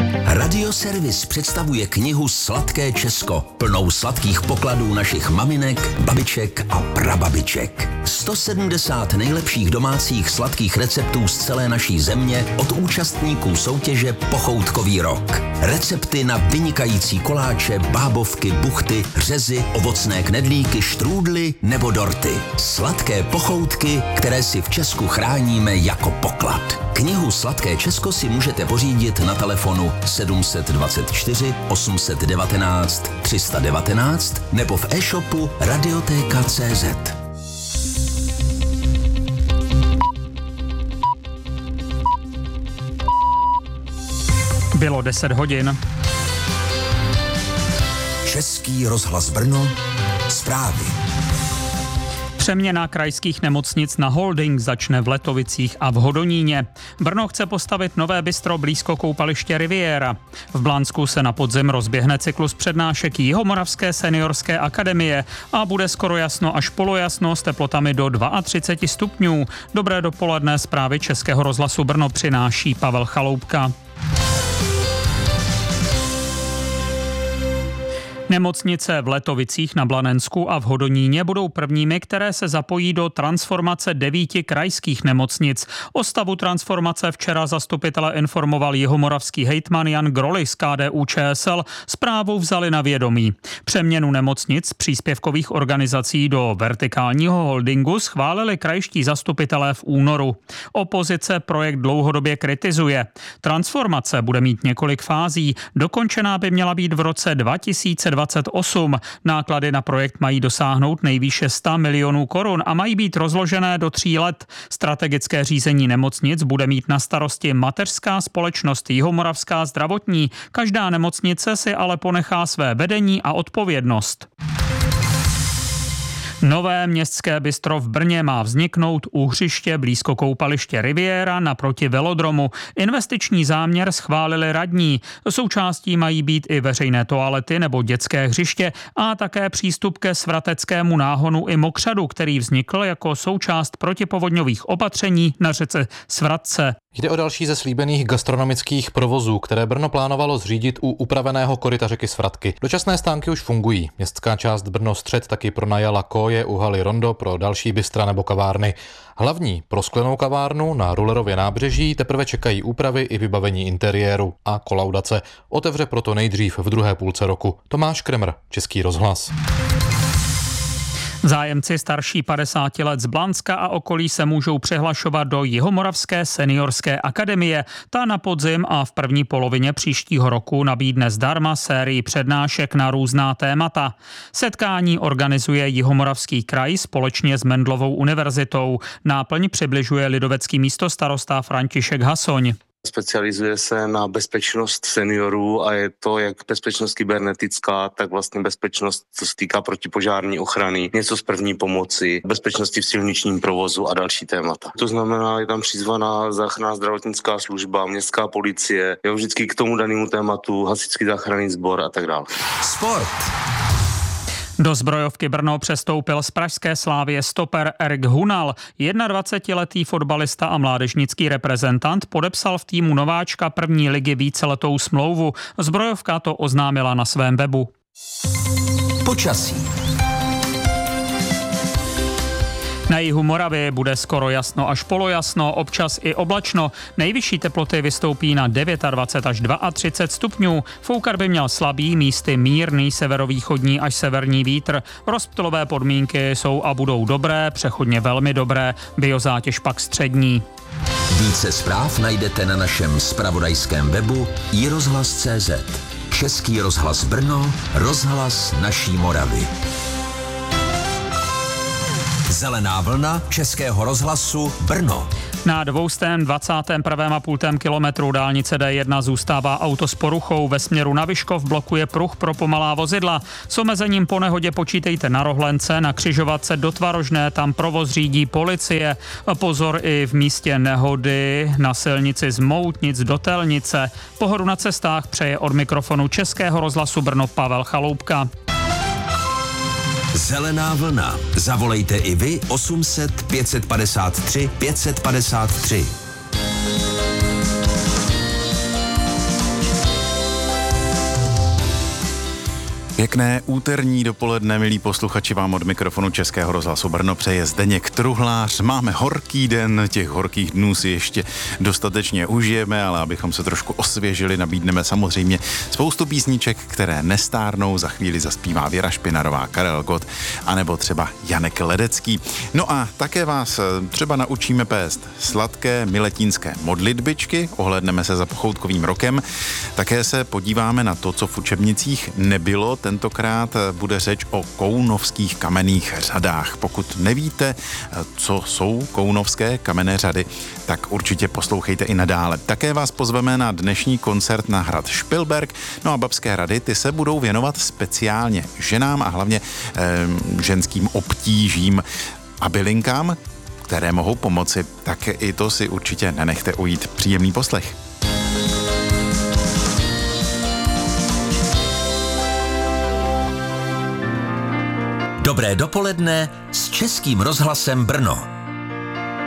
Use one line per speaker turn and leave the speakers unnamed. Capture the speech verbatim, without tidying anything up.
Radioservis představuje knihu Sladké Česko, plnou sladkých pokladů našich maminek, babiček a prababiček. sto sedmdesát nejlepších domácích sladkých receptů z celé naší země od účastníků soutěže Pochoutkový rok. Recepty na vynikající koláče, bábovky, buchty, řezy, ovocné knedlíky, štrůdly nebo dorty. Sladké pochoutky, které si v Česku chráníme jako poklad. Knihu Sladké Česko si můžete pořídit na telefonu sedm set dvacet čtyři osm set devatenáct tři sta devatenáct nebo v e-shopu radioteka tečka cé zet.
Bylo deset hodin.
Český rozhlas Brno, zprávy.
Přeměna krajských nemocnic na holding začne v Letovicích a v Hodoníně. Brno chce postavit nové bistro blízko koupaliště Riviera. V Blansku se na podzim rozběhne cyklus přednášek Jihomoravské seniorské akademie a bude skoro jasno až polojasno s teplotami do třicet dva stupňů. Dobré dopoledne, zprávy Českého rozhlasu Brno přináší Pavel Chaloupka. Nemocnice v Letovicích na Blanensku a v Hodoníně budou prvními, které se zapojí do transformace devíti krajských nemocnic. O stavu transformace včera zastupitele informoval jihomoravský hejtman Jan Grolich z K D U Č S L. Zprávu vzali na vědomí. Přeměnu nemocnic příspěvkových organizací do vertikálního holdingu schválili krajští zastupitelé v únoru. Opozice projekt dlouhodobě kritizuje. Transformace bude mít několik fází. Dokončená by měla být v roce dva tisíce dvacet osm. Náklady na projekt mají dosáhnout nejvýše sto milionů korun a mají být rozložené do tří let. Strategické řízení nemocnic bude mít na starosti mateřská společnost Jihomoravská zdravotní. Každá nemocnice si ale ponechá své vedení a odpovědnost. Nové městské bistro v Brně má vzniknout u hřiště blízko koupaliště Riviera naproti velodromu. Investiční záměr schválili radní. Součástí mají být i veřejné toalety nebo dětské hřiště a také přístup ke Svateckému náhonu i mokřadu, který vznikl jako součást protipovodňových opatření na řece Svratce.
Jde o další ze slíbených gastronomických provozů, které Brno plánovalo zřídit u upraveného koryta řeky Svratky. Dočasné stánky už fungují. Městská část Brno Střed taky pronajala koje u haly Rondo pro další bystra nebo kavárny. Hlavní pro sklenou kavárnu na Rulerově nábřeží teprve čekají úpravy i vybavení interiéru a kolaudace. Otevře proto nejdřív v druhé půlce roku. Tomáš Kremr, Český rozhlas.
Zájemci starší padesáti let z Blanska a okolí se můžou přihlašovat do Jihomoravské seniorské akademie. Ta na podzim a v první polovině příštího roku nabídne zdarma sérii přednášek na různá témata. Setkání organizuje Jihomoravský kraj společně s Mendelovou univerzitou. Náplň přibližuje lidovecký místostarosta František Hasoň.
Specializuje se na bezpečnost seniorů a je to jak bezpečnost kybernetická, tak vlastně bezpečnost, co se týká protipožární ochrany, něco z první pomoci, bezpečnosti v silničním provozu a další témata. To znamená, je tam přizvaná záchranná zdravotnická služba, městská policie, je vždycky k tomu danému tématu hasičský záchranný sbor a tak dále.
Sport.
Do zbrojovky Brno přestoupil z pražské Slavie stoper Erik Hunal. dvacetijednoletý fotbalista a mládežnický reprezentant podepsal v týmu nováčka první ligy víceletou smlouvu. Zbrojovka to oznámila na svém webu.
Počasí.
Na jihu Moravy bude skoro jasno až polojasno, občas i oblačno. Nejvyšší teploty vystoupí na dvacet devět až třicet dva stupňů. Foukat by měl slabý, místy mírný severovýchodní až severní vítr. Rozptylové podmínky jsou a budou dobré, přechodně velmi dobré, biozátěž pak střední.
Více zpráv najdete na našem zpravodajském webu i rozhlas tečka cé zet. Český rozhlas Brno, rozhlas naší Moravy. Zelená vlna Českého rozhlasu Brno.
Na dvoustém dvacátém prvním a půl kilometru dálnice D jedna zůstává auto s poruchou. Ve směru na Vyškov blokuje pruh pro pomalá vozidla. S omezením po nehodě počítejte na Rohlence, na křižovatce do Tvarožné, tam provoz řídí policie. Pozor i v místě nehody na silnici z Moutnic do Telnice. Pohodu na cestách přeje od mikrofonu Českého rozhlasu Brno Pavel Chaloupka.
Zelená vlna. Zavolejte i vy osm set pět padesát tři pět padesát tři.
Pěkné úterní dopoledne, milí posluchači, vám od mikrofonu Českého rozhlasu Brno přeje Zdeněk Truhlář. Máme horký den, těch horkých dnů si ještě dostatečně užijeme, ale abychom se trošku osvěžili, nabídneme samozřejmě spoustu písniček, které nestárnou. Za chvíli zaspívá Věra Špinarová, Karel Gott, anebo třeba Janek Ledecký. No a také vás třeba naučíme pést sladké miletínské modlitbičky, ohlédneme se za pochoutkovým rokem, také se podíváme na to, co v učebnicích nebylo. Tentokrát bude řeč o kounovských kamenných řadách. Pokud nevíte, co jsou kounovské kamenné řady, tak určitě poslouchejte i nadále. Také vás pozveme na dnešní koncert na hrad Špilberk. No a babské rady, ty se budou věnovat speciálně ženám a hlavně eh, ženským obtížím a bylinkám, které mohou pomoci. Tak i to si určitě nenechte ujít. Příjemný poslech.
Dobré dopoledne s Českým rozhlasem Brno.